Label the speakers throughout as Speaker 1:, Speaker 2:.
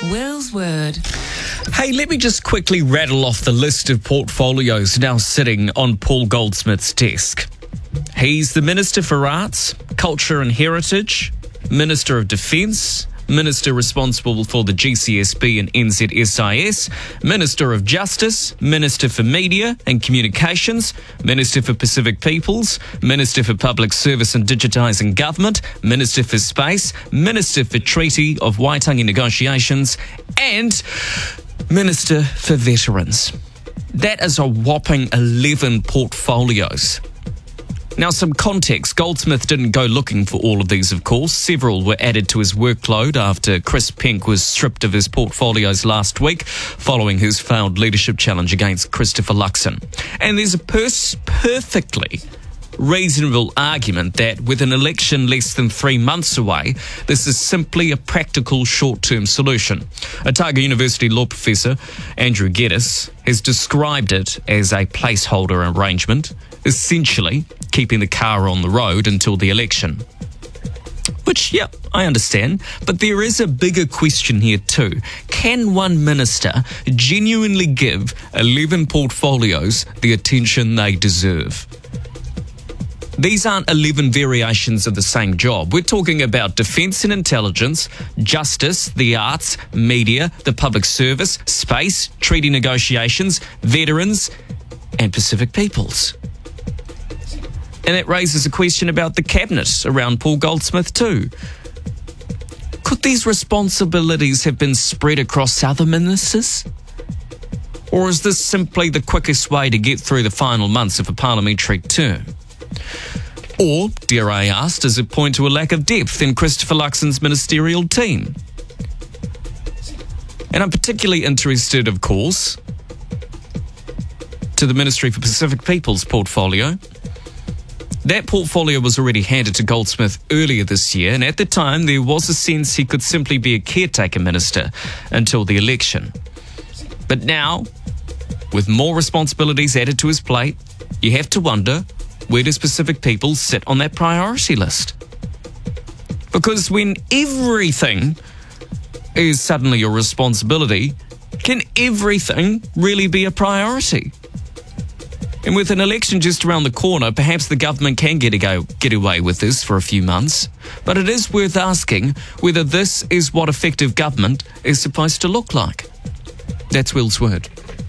Speaker 1: Will's Word.
Speaker 2: Hey, let me just quickly rattle off the list of portfolios now sitting on Paul Goldsmith's desk. He's the Minister for Arts, Culture and Heritage, Minister of Defence, Minister responsible for the GCSB and NZSIS, Minister of Justice, Minister for Media and Communications, Minister for Pacific Peoples, Minister for Public Service and Digitising Government, Minister for Space, Minister for Treaty of Waitangi Negotiations, and Minister for Veterans. That is a whopping 11 portfolios. Now, some context. Goldsmith didn't go looking for all of these, of course. Several were added to his workload after Chris Penk was stripped of his portfolios last week following his failed leadership challenge against Christopher Luxon. And there's a perfectly reasonable argument that with an election less than 3 months away, this is simply a practical short-term solution. Otago University law professor Andrew Geddes has described it as a placeholder arrangement, essentially keeping the car on the road until the election. Which, yeah, I understand, but there is a bigger question here too. Can one minister genuinely give 11 portfolios the attention they deserve? These aren't 11 variations of the same job. We're talking about defence and intelligence, justice, the arts, media, the public service, space, treaty negotiations, veterans, and Pacific peoples. And that raises a question about the cabinet around Paul Goldsmith too. Could these responsibilities have been spread across other ministers? Or is this simply the quickest way to get through the final months of a parliamentary term? Or, dare I ask, does it point to a lack of depth in Christopher Luxon's ministerial team? And I'm particularly interested, of course, to the Ministry for Pacific Peoples portfolio. That portfolio was already handed to Goldsmith earlier this year, and at the time there was a sense he could simply be a caretaker minister until the election. But now, with more responsibilities added to his plate, you have to wonder, where does Pacific Peoples sit on that priority list? Because when everything is suddenly your responsibility, can everything really be a priority? And with an election just around the corner, perhaps the government can get away with this for a few months. But it is worth asking whether this is what effective government is supposed to look like. That's Will's Word.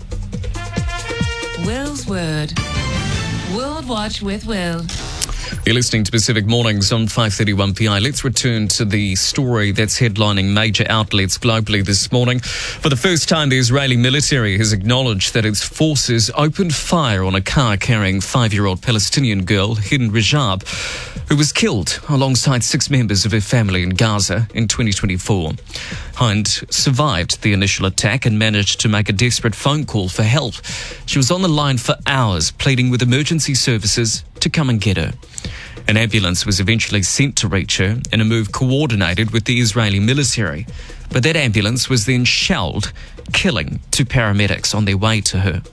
Speaker 1: Will's Word. World Watch with Will.
Speaker 2: You're listening to Pacific Mornings on 531 PI. Let's return to the story that's headlining major outlets globally this morning. For the first time, the Israeli military has acknowledged that its forces opened fire on a car carrying 5-year-old Palestinian girl, Hind Rajab, who was killed alongside 6 members of her family in Gaza in 2024. Hind survived the initial attack and managed to make a desperate phone call for help. She was on the line for hours, pleading with emergency services to come and get her. An ambulance was eventually sent to reach her in a move coordinated with the Israeli military. But that ambulance was then shelled, killing 2 paramedics on their way to her.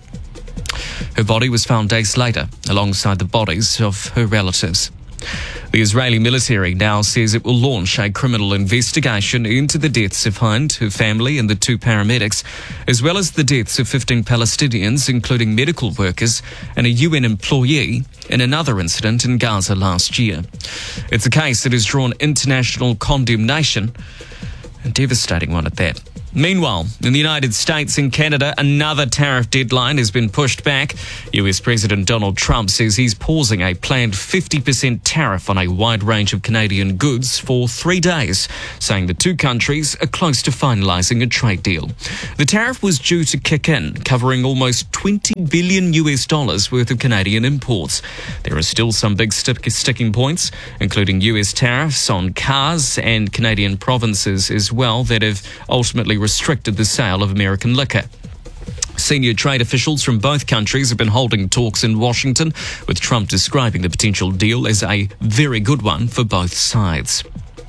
Speaker 2: Her body was found days later, alongside the bodies of her relatives. The Israeli military now says it will launch a criminal investigation into the deaths of Hind, her family and the 2 paramedics, as well as the deaths of 15 Palestinians, including medical workers and a UN employee, in another incident in Gaza last year. It's a case that has drawn international condemnation, a devastating one at that. Meanwhile, in the United States and Canada, another tariff deadline has been pushed back. US President Donald Trump says he's pausing a planned 50% tariff on a wide range of Canadian goods for 3 days, saying the 2 countries are close to finalising a trade deal. The tariff was due to kick in, covering almost $20 billion worth of Canadian imports. There are still some big sticking points, including US tariffs on cars and Canadian provinces as well, that have ultimately restricted the sale of American liquor. Senior trade officials from both countries have been holding talks in Washington, with Trump describing the potential deal as a very good one for both sides.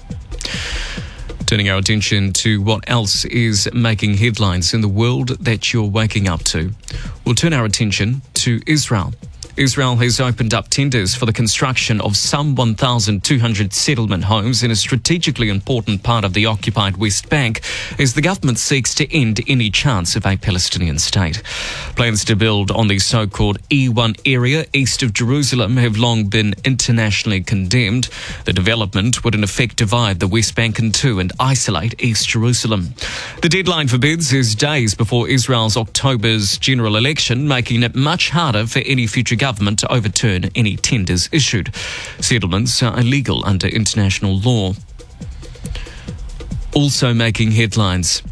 Speaker 2: Turning our attention to what else is making headlines in the world that you're waking up to, we'll turn our attention to Israel. Israel has opened up tenders for the construction of some 1,200 settlement homes in a strategically important part of the occupied West Bank as the government seeks to end any chance of a Palestinian state. Plans to build on the so-called E1 area east of Jerusalem have long been internationally condemned. The development would in effect divide the West Bank in two and isolate East Jerusalem. The deadline for bids is days before Israel's October's general election, making it much harder for any future government to overturn any tenders issued. Settlements are illegal under international law. Also making headlines.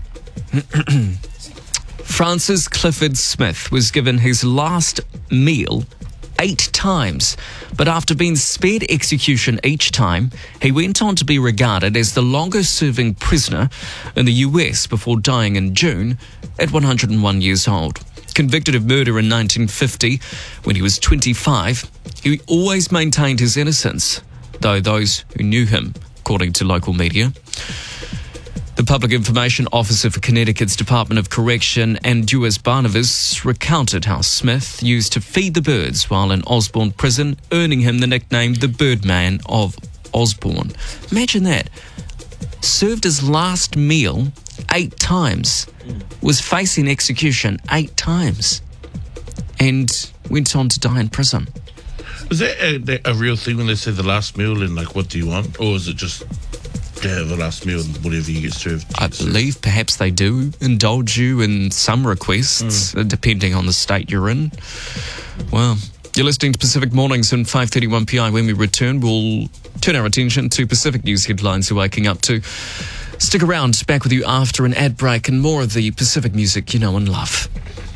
Speaker 2: Francis Clifford Smith was given his last meal 8 times, but after being spared execution each time, he went on to be regarded as the longest-serving prisoner in the US before dying in June at 101 years old. Convicted of murder in 1950, when he was 25, he always maintained his innocence, though those who knew him, according to local media. The Public Information Officer for Connecticut's Department of Correction, Andreas Barnabas, recounted how Smith used to feed the birds while in Osborne prison, earning him the nickname the Birdman of Osborne. Imagine that. Served his last meal 8 times, was facing execution 8 times, and went on to die in prison.
Speaker 3: Is that a real thing when they say the last meal and like, what do you want? Or is it just the last meal and whatever you get served?
Speaker 2: I believe perhaps they do indulge you in some requests, depending on the state you're in. Well, you're listening to Pacific Mornings in 5:31 PI. When we return, we'll turn our attention to Pacific News headlines you're waking up to. Stick around, back with you after an ad break and more of the Pacific music you know and love.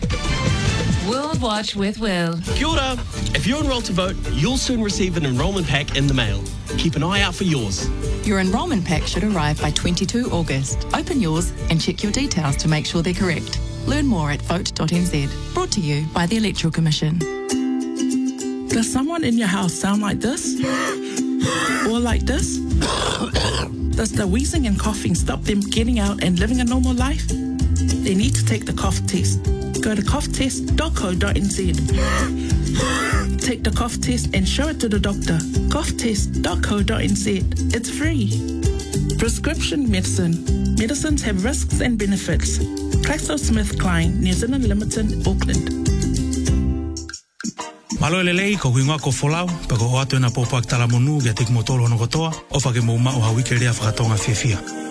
Speaker 1: World Watch with Will.
Speaker 4: Kia ora. If you're enrolled to vote, you'll soon receive an enrolment pack in the mail. Keep an eye out for yours.
Speaker 5: Your enrolment pack should arrive by 22 August. Open yours and check your details to make sure they're correct. Learn more at vote.nz. Brought to you by the Electoral Commission.
Speaker 6: Does someone in your house sound like this? Or like this? Does the wheezing and coughing stop them getting out and living a normal life? They need to take the cough test. Go to coughtest.co.nz. Take the cough test and show it to the doctor. coughtest.co.nz. It's free. Prescription medicine. Medicines have risks and benefits. GlaxoSmithKline, New Zealand Limited, Auckland.
Speaker 7: Malo lelei ko huinga ko folau pa ko atu na popak tala monu ge tik motolo no kotoa o fa ke mo ma o hawike rea whakatonga whiawhia.